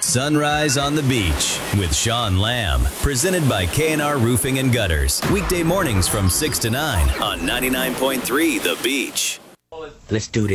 Sunrise on the Beach with Sean Lamb. Presented by K&R Roofing and Gutters. Weekday mornings from 6 to 9 on 99.3 The Beach. Let's do this.